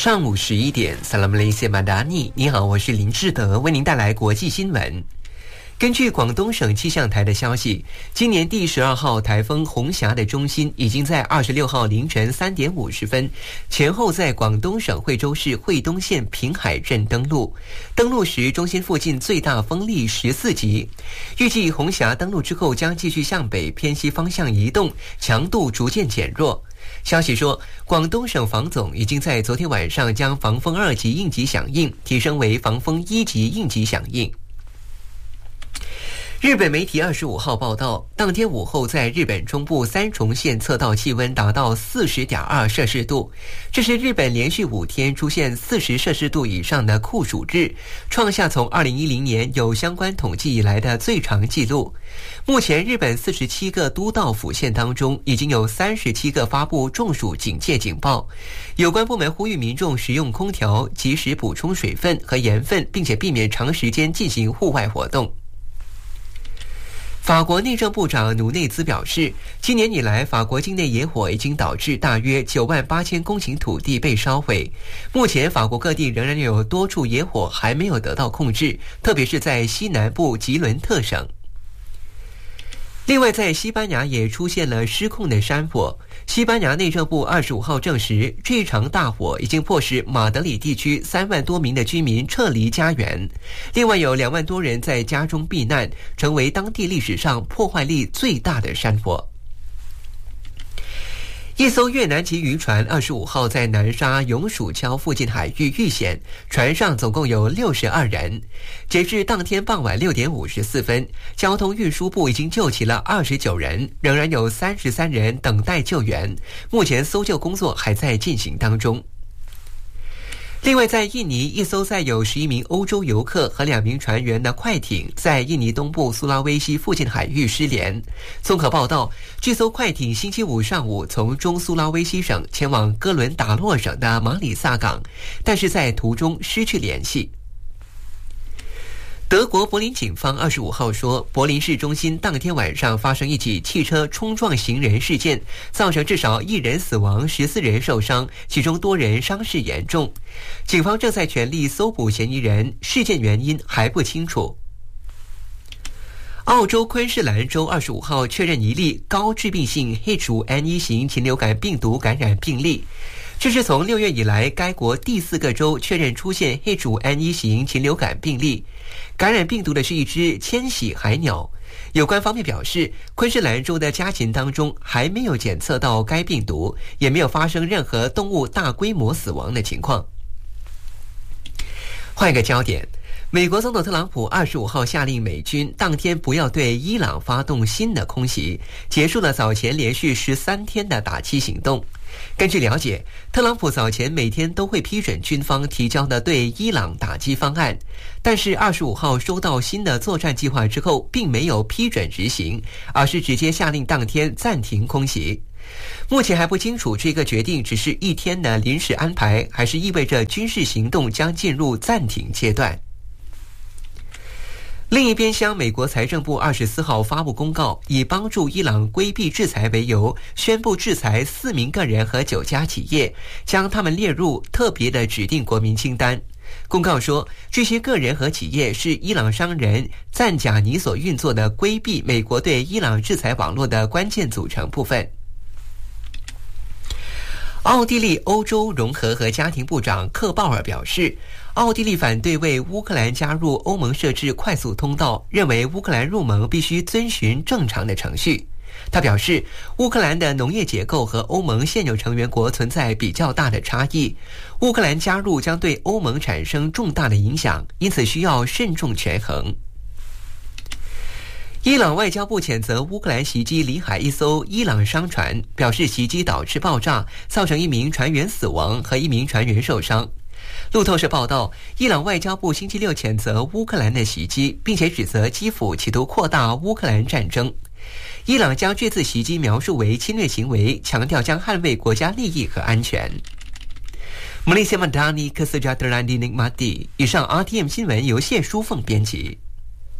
上午11点 Salam Malaysia Madani， 你好，我是林志德，为您带来国际新闻。根据广东省气象台的消息，今年第12号台风红霞的中心已经在26号凌晨3点50分前后在广东省惠州市惠东县平海镇登陆。登陆时，中心附近最大风力14级。预计红霞登陆之后将继续向北偏西方向移动，强度逐渐减弱。消息说，广东省防总已经在昨天晚上将防风2级应急响应提升为防风1级应急响应。日本媒体25号报道，当天午后在日本中部三重县测到气温达到 40.2 摄氏度，这是日本连续5天出现40摄氏度以上的酷暑日，创下从2010年有相关统计以来的最长纪录。目前日本47个都道府县当中，已经有37个发布中暑警戒警报。有关部门呼吁民众使用空调，及时补充水分和盐分，并且避免长时间进行户外活动。法国内政部长努内兹表示，今年以来，法国境内野火已经导致大约98000公顷土地被烧毁。目前，法国各地仍然有多处野火还没有得到控制，特别是在西南部吉伦特省。另外，在西班牙也出现了失控的山火。西班牙内政部25号证实，这场大火已经迫使马德里地区3万多名的居民撤离家园，另外有2万多人在家中避难，成为当地历史上破坏力最大的山火。一艘越南籍渔船25号在南沙永暑礁附近海域遇险，船上总共有62人。截至当天傍晚6点54分，交通运输部已经救起了29人，仍然有33人等待救援。目前搜救工作还在进行当中。另外，在印尼，一艘载有11名欧洲游客和2名船员的快艇在印尼东部苏拉威西附近海域失联。综合报道，这艘快艇星期五上午从中苏拉威西省前往哥伦达洛省的马里萨港，但是在途中失去联系。德国柏林警方25号说，柏林市中心当天晚上发生一起汽车冲撞行人事件，造成至少1人死亡，14人受伤，其中多人伤势严重。警方正在全力搜捕嫌疑人，事件原因还不清楚。澳洲昆士兰州25号确认一例高致病性 H5N1 型禽流感病毒感染病例。这是从6月以来该国第4个州确认出现 H5N1 型禽流感病例。感染病毒的是一只千禧海鸟。有关方面表示，昆士兰州的家禽当中还没有检测到该病毒，也没有发生任何动物大规模死亡的情况。换一个焦点，美国总统特朗普25号下令美军当天不要对伊朗发动新的空袭，结束了早前连续13天的打击行动。根据了解，特朗普早前每天都会批准军方提交的对伊朗打击方案，但是25号收到新的作战计划之后，并没有批准执行，而是直接下令当天暂停空袭。目前还不清楚这个决定只是1天的临时安排，还是意味着军事行动将进入暂停阶段。另一边厢，美国财政部24号发布公告，以帮助伊朗规避制裁为由，宣布制裁4名个人和9家企业，将他们列入特别的指定国民清单。公告说，这些个人和企业是伊朗商人赞贾尼所运作的规避美国对伊朗制裁网络的关键组成部分。奥地利欧洲融合和家庭部长克鲍尔表示，奥地利反对为乌克兰加入欧盟设置快速通道，认为乌克兰入盟必须遵循正常的程序。他表示，乌克兰的农业结构和欧盟现有成员国存在比较大的差异，乌克兰加入将对欧盟产生重大的影响，因此需要慎重权衡。伊朗外交部谴责乌克兰袭击里海一艘伊朗商船，表示袭击导致爆炸，造成1名船员死亡和1名船员受伤。路透社报道，伊朗外交部星期六谴责乌克兰的袭击，并且指责基辅企图扩大乌克兰战争。伊朗将这次袭击描述为侵略行为，强调将捍卫国家利益和安全。Malaysia Madani Kesejahteraan di Nikmati。以上 RTM 新闻由谢淑凤编辑。